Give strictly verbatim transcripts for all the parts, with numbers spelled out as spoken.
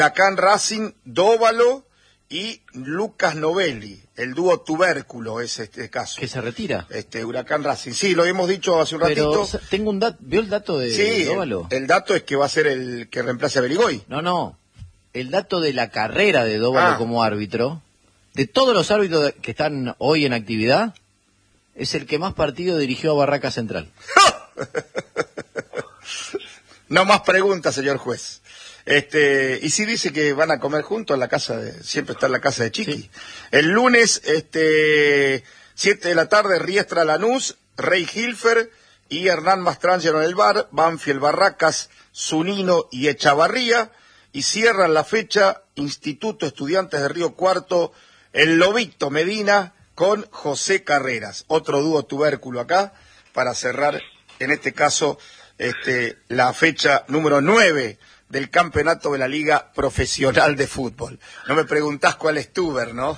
Huracán Racing, Dóvalo y Lucas Novelli, el dúo tubérculo es este caso. ¿Que se retira? Este Huracán Racing, sí, lo hemos dicho hace un Pero ratito. tengo un dato, ¿vio el dato de sí, Dóvalo? El, el dato es que va a ser el que reemplace a Beligoy. No, no, el dato de la carrera de Dóvalo ah. como árbitro, de todos los árbitros que están hoy en actividad, es el que más partidos dirigió a Barraca Central. No más preguntas, señor juez. Este, y sí dice que van a comer juntos en la casa de, siempre está en la casa de Chiqui. Sí. El lunes, este, siete de la tarde, Riestra Lanús, Rey Hilfer y Hernán Mastrangelo en el bar, Banfield Barracas, Zunino y Echavarría, y cierran la fecha Instituto Estudiantes de Río Cuarto, el Lobito Medina con José Carreras. Otro dúo tubérculo acá para cerrar, en este caso, este, la fecha número nueve del campeonato de la Liga Profesional de Fútbol. No me preguntás cuál es Tuber, ¿no?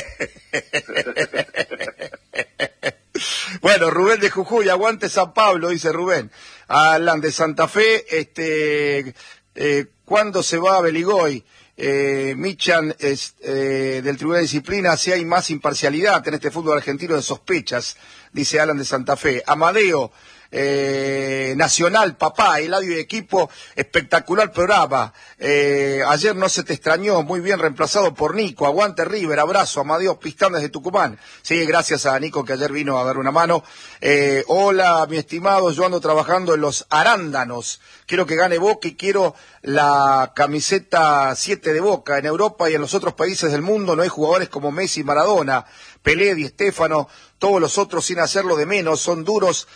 Bueno, Rubén de Jujuy, aguante San Pablo, dice Rubén. Alan de Santa Fe, este, eh, ¿cuándo se va a Beligoy? Eh, Michan es, eh, del Tribunal de Disciplina, si hay más imparcialidad en este fútbol argentino de sospechas, dice Alan de Santa Fe. Amadeo, eh, Nacional, papá, Eladio y equipo, espectacular programa. Eh, ayer no se te extrañó, muy bien reemplazado por Nico. Aguante River, abrazo, Amadeo Pistán desde Tucumán. Sí, gracias a Nico que ayer vino a dar una mano. Eh, hola, mi estimado, yo ando trabajando en los Arándanos. Quiero que gane Boca y quiero la camiseta siete de Boca. En Europa y en los otros países del mundo no hay jugadores como Messi, Maradona, Pelé, Di Stéfano, todos los otros sin hacerlo de menos, son duros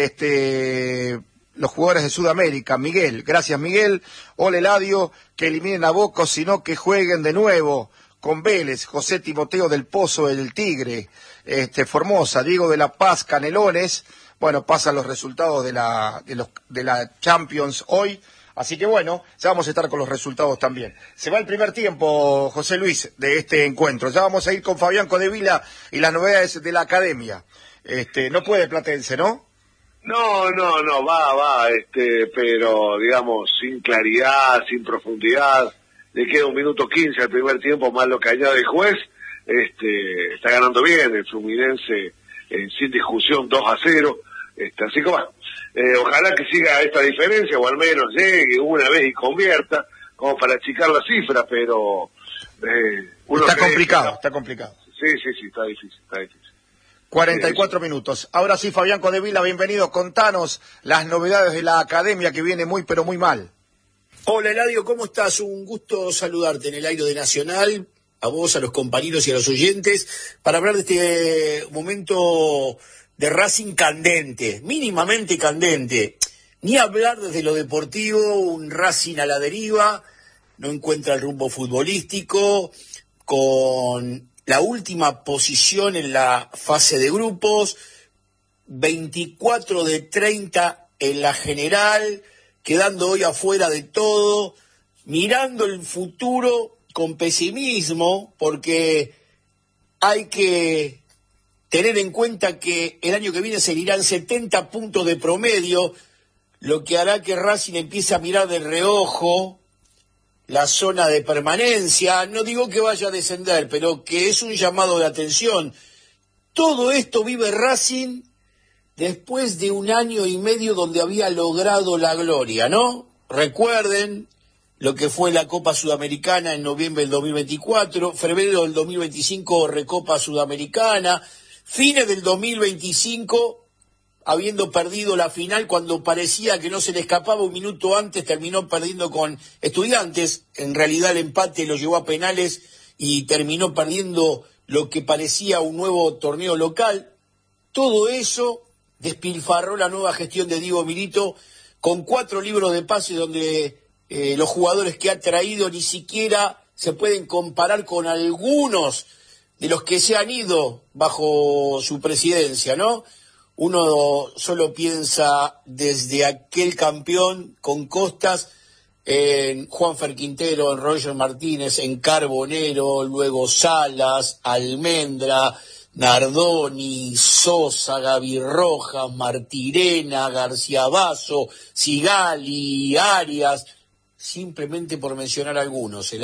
este los jugadores de Sudamérica. Miguel, gracias Miguel. Hola Eladio, que eliminen a Boca, sino que jueguen de nuevo con Vélez. José Timoteo del Pozo del Tigre, este Formosa, Diego de la Paz, Canelones. Bueno, pasan los resultados de la de los de la Champions hoy, así que bueno, ya vamos a estar con los resultados también. Se va el primer tiempo, José Luis, de este encuentro. Ya vamos a ir con Fabián Codevila y las novedades de la academia. Este, no puede Platense, ¿no? No, no, no, va, va, este, pero digamos, sin claridad, sin profundidad. Le queda un minuto quince al primer tiempo, más lo que añade el juez. Este, está ganando bien el Fluminense, eh, sin discusión, dos a cero. Este, así que va, eh, ojalá que siga esta diferencia, o al menos llegue una vez y convierta, como para achicar la cifra, pero... Eh, uno está complicado, que, no, está complicado. Sí, sí, sí, está difícil, está difícil. cuarenta y cuatro minutos. Ahora sí, Fabián Codevila, bienvenido. Contanos las novedades de la academia que viene muy, pero muy mal. Hola, Eladio, ¿cómo estás? Un gusto saludarte en el aire de Nacional, a vos, a los compañeros y a los oyentes, para hablar de este momento de Racing candente, mínimamente candente. Ni hablar desde lo deportivo, un Racing a la deriva, no encuentra el rumbo futbolístico, con la última posición en la fase de grupos, veinticuatro de treinta en la general, quedando hoy afuera de todo, mirando el futuro con pesimismo, porque hay que tener en cuenta que el año que viene seguirán setenta puntos de promedio, lo que hará que Racing empiece a mirar de reojo la zona de permanencia. No digo que vaya a descender, pero que es un llamado de atención. Todo esto vive Racing después de un año y medio donde había logrado la gloria, ¿no? Recuerden lo que fue la Copa Sudamericana en noviembre del dos mil veinticuatro, febrero del dos mil veinticinco, Recopa Sudamericana, fines del dos mil veinticinco, habiendo perdido la final cuando parecía que no se le escapaba, un minuto antes terminó perdiendo con Estudiantes. En realidad el empate lo llevó a penales y terminó perdiendo lo que parecía un nuevo torneo local. Todo eso despilfarró la nueva gestión de Diego Milito con cuatro libros de pases donde eh, los jugadores que ha traído ni siquiera se pueden comparar con algunos de los que se han ido bajo su presidencia, ¿no? Uno solo piensa desde aquel campeón con Costas, en Juanfer Quintero, en Roger Martínez, en Carbonero, luego Salas, Almendra, Nardoni, Sosa, Gaby Rojas, Martirena, García Basso, Sigali, Arias, simplemente por mencionar algunos.